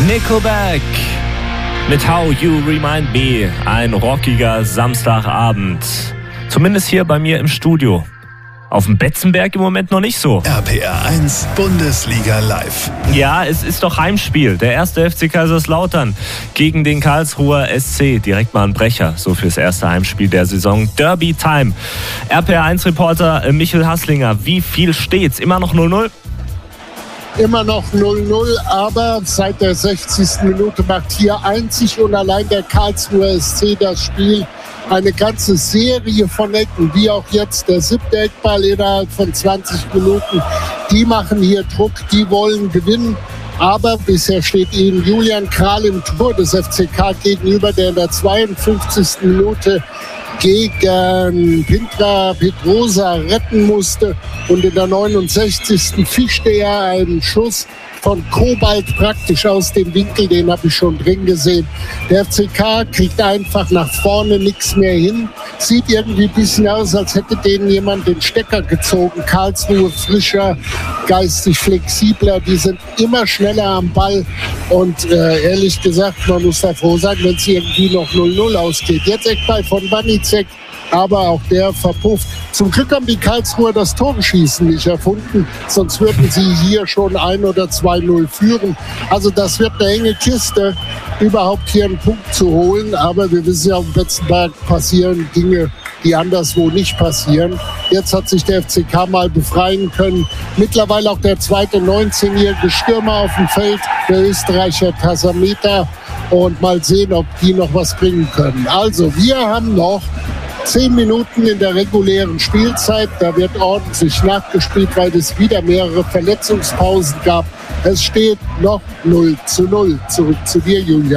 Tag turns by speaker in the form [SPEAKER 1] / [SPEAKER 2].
[SPEAKER 1] Nickelback mit How You Remind Me. Ein rockiger Samstagabend. Zumindest hier bei mir im Studio. Auf dem Betzenberg im Moment noch nicht so.
[SPEAKER 2] RPR 1 Bundesliga live.
[SPEAKER 1] Ja, es ist doch Heimspiel. Der erste FC Kaiserslautern gegen den Karlsruher SC. Direkt mal ein Brecher, so fürs erste Heimspiel der Saison. Derby Time. RPR 1 Reporter Michel Hasslinger. Wie viel steht's? Immer noch 0-0?
[SPEAKER 3] Immer noch 0-0, aber seit der 60. Minute macht hier einzig und allein der Karlsruher SC das Spiel. Eine ganze Serie von Ecken, wie auch jetzt der 7. Eckball innerhalb von 20 Minuten. Die machen hier Druck, die wollen gewinnen. Aber bisher steht ihnen Julian Kral im Tor des FCK gegenüber, der in der 52. Minute gegen Pintra Pedrosa retten musste. Und in der 69. fischte er einen Schuss von Kobalt praktisch aus dem Winkel, den habe ich schon drin gesehen. Der FCK kriegt einfach nach vorne nichts mehr hin. Sieht irgendwie ein bisschen aus, als hätte denen jemand den Stecker gezogen. Karlsruhe frischer, geistig flexibler, die sind immer schneller am Ball. Und ehrlich gesagt, man muss da froh sein, wenn es irgendwie noch 0-0 ausgeht. Jetzt Eckball von Wanizek, aber auch der verpufft. Zum Glück haben die Karlsruher das Toreschießen nicht erfunden, sonst würden sie hier schon 1 oder 2-0 führen. Also das wird eine enge Kiste, überhaupt hier einen Punkt zu holen. Aber wir wissen ja, auf dem Betzenberg passieren Dinge, die anderswo nicht passieren. Jetzt hat sich der FCK mal befreien können. Mittlerweile auch der zweite 19-jährige Stürmer auf dem Feld, der Österreicher Tasameta. Und mal sehen, ob die noch was bringen können. Also wir haben noch 10 Minuten in der regulären Spielzeit. Da wird ordentlich nachgespielt, weil es wieder mehrere Verletzungspausen gab. Es steht noch 0-0. Zurück zu dir, Julia.